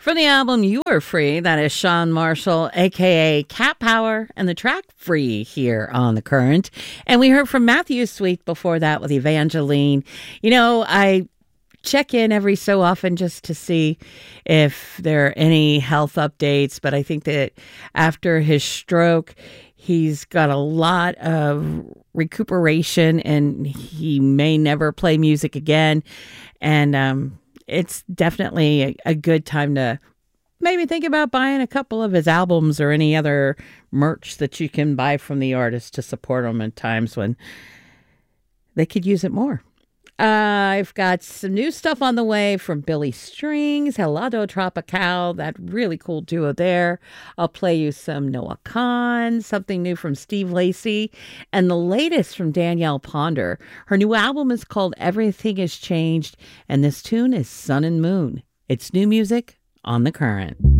From the album You Are Free, that is Sean Marshall, a.k.a. Cat Power, and the track Free here on The Current. And we heard from Matthew Sweet before that with Evangeline. You know, I check in every so often just to see if there are any health updates, but I think that after his stroke, he's got a lot of recuperation and he may never play music again. And it's definitely a good time to maybe think about buying a couple of his albums or any other merch that you can buy from the artist to support them in times when they could use it more. I've got some new stuff on the way from Billy Strings, Helado Tropical, that really cool duo there. I'll play you some Noah Kahan, something new from Steve Lacy, and the latest from Danielle Ponder. Her new album is called Everything Has Changed, and this tune is Sun and Moon. It's new music on The Current.